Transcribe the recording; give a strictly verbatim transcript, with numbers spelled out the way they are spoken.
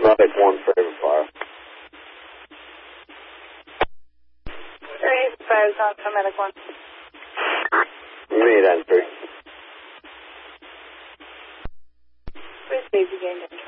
Medic one, favorite fire. Three, five, Alpha, Medic one. Mid entry. Receive, you gained entry.